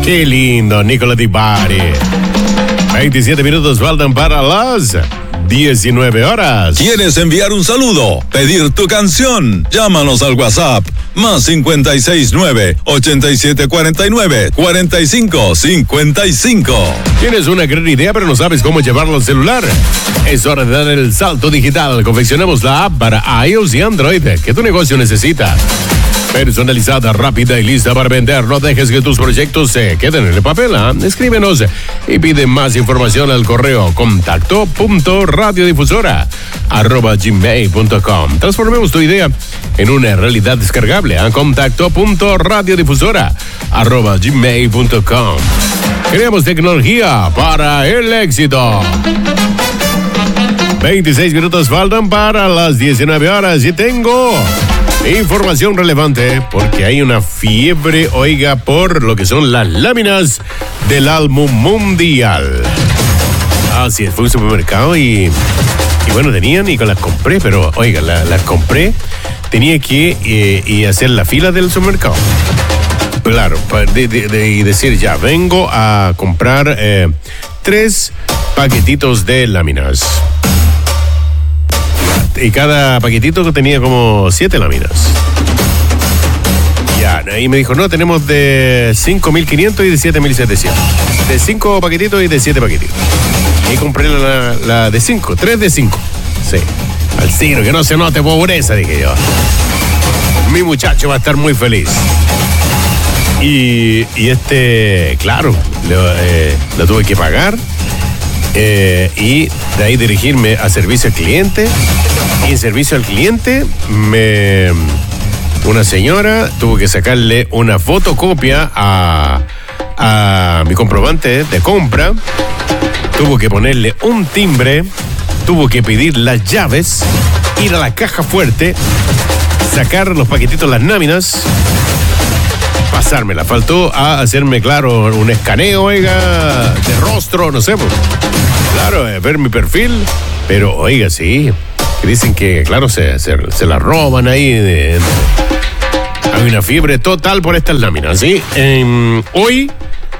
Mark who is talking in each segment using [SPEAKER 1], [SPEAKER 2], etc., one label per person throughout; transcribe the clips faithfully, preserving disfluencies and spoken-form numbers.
[SPEAKER 1] Qué lindo, Nicola Di Bari. veintisiete minutos faltan para las diecinueve horas.
[SPEAKER 2] ¿Quieres enviar un saludo? ¿Pedir tu canción? Llámanos al WhatsApp más cincuenta y seis nueve, ochenta y siete cuarenta y nueve, cuarenta y cinco cincuenta y cinco.
[SPEAKER 1] Tienes una gran idea pero no sabes cómo llevarlo al celular. Es hora de dar el salto digital. Confeccionamos la app para iOS y Android que tu negocio necesita. Personalizada, rápida y lista para vender. No dejes que tus proyectos se queden en el papel. ¿eh? Escríbenos y pide más información al correo contacto punto radiodifusora arroba gmail punto com. Transformemos tu idea en una realidad descargable. ¿eh? contacto punto radiodifusora arroba gmail punto com. Creamos tecnología para el éxito. veintiséis minutos faltan para las diecinueve horas y tengo información relevante porque hay una fiebre, oiga, por lo que son las láminas del álbum mundial. Así es, fue a un supermercado y, y bueno, tenían y las compré, pero oiga, la, las compré, tenía que eh, y hacer la fila del supermercado. Claro, de, de, de, y decir ya, vengo a comprar eh, tres paquetitos de láminas. Y cada paquetito tenía como siete láminas. Ya, y me dijo, no, tenemos de cinco mil quinientos y de siete mil setecientos. De cinco paquetitos y de siete paquetitos. Y compré la, la de cinco, tres de cinco. Sí, al ciro, que no se note pobreza, dije yo. Mi muchacho va a estar muy feliz. Y, y este, claro, lo, eh, lo tuve que pagar. Eh, y de ahí dirigirme a servicio al cliente. Y en servicio al cliente me una señora tuvo que sacarle una fotocopia a, a mi comprobante de compra, tuvo que ponerle un timbre, tuvo que pedir las llaves, ir a la caja fuerte, sacar los paquetitos, las láminas, pasármela. Faltó a hacerme, claro, un escaneo, oiga, de rostro, no sé, pues. Claro, eh, ver mi perfil, pero oiga, sí, dicen que, claro, se, se, se la roban ahí. De, de, hay una fiebre total por estas láminas, ¿sí? Eh, hoy,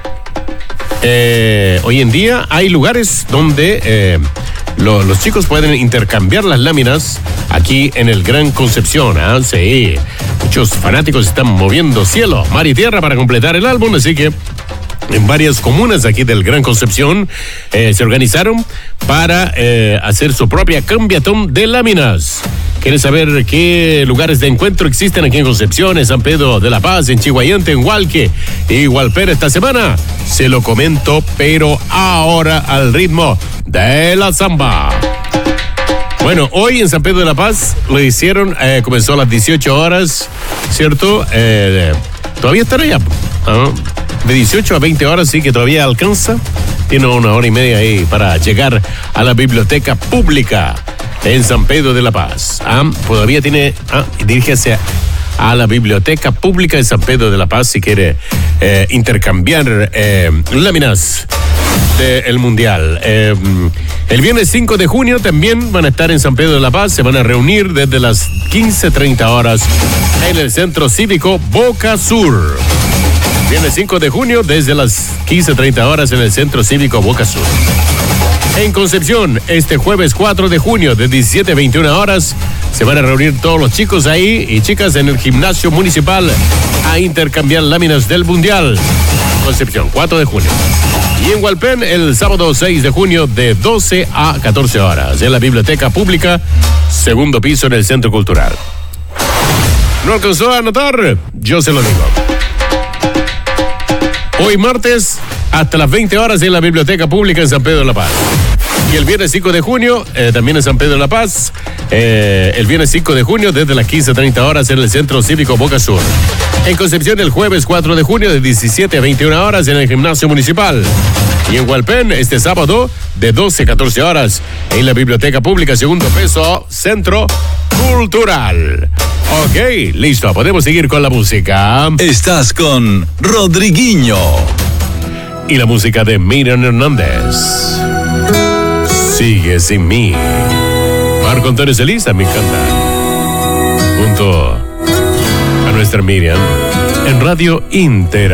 [SPEAKER 1] eh, hoy en día hay lugares donde eh, lo, los chicos pueden intercambiar las láminas aquí en el Gran Concepción, ¿eh? Sí, muchos fanáticos están moviendo cielo, mar y tierra para completar el álbum, así que en varias comunas aquí del Gran Concepción eh, se organizaron para eh, hacer su propia cambiatón de láminas. ¿Quieres saber qué lugares de encuentro existen aquí en Concepción, en San Pedro de la Paz, en Chihuayante, en Hualque y Hualpén esta semana? Se lo comento, pero ahora al ritmo de la samba. Bueno, hoy en San Pedro de la Paz lo hicieron, eh, comenzó a las dieciocho horas, ¿cierto? Eh, todavía están allá, ¿no? De dieciocho a veinte horas, sí que todavía alcanza. Tiene una hora y media ahí para llegar a la biblioteca pública en San Pedro de la Paz. Ah, todavía tiene, ah, diríjase a la biblioteca pública de San Pedro de la Paz si quiere eh, intercambiar eh, láminas del Mundial. Eh, el viernes cinco de junio también van a estar en San Pedro de la Paz. Se van a reunir desde las quince treinta horas en el Centro Cívico Boca Sur. Viernes cinco de junio desde las quince treinta horas en el Centro Cívico Boca Sur. En Concepción, este jueves cuatro de junio de diecisiete a veintiuna horas se van a reunir todos los chicos ahí y chicas en el gimnasio municipal a intercambiar láminas del Mundial. Concepción, cuatro de junio. Y en Hualpén, el sábado seis de junio de doce a catorce horas en la biblioteca pública, segundo piso en el Centro Cultural. ¿No alcanzó a anotar? Yo se lo digo. Hoy martes, hasta las veinte horas en la Biblioteca Pública en San Pedro de la Paz. Y el viernes cinco de junio, eh, también en San Pedro de la Paz. Eh, el viernes cinco de junio, desde las quince treinta horas en el Centro Cívico Boca Sur. En Concepción, el jueves cuatro de junio, de diecisiete a veintiuna horas en el Gimnasio Municipal. Y en Hualpén, este sábado, de doce a catorce horas en la Biblioteca Pública, segundo piso, Centro Cultural. Ok, listo, podemos seguir con la música.
[SPEAKER 2] Estás con Rodriguinho.
[SPEAKER 1] Y la música de Miriam Hernández. Sigue sin mí. Marco Antonio Celiza, me encanta. Junto a nuestra Miriam en Radio Inter.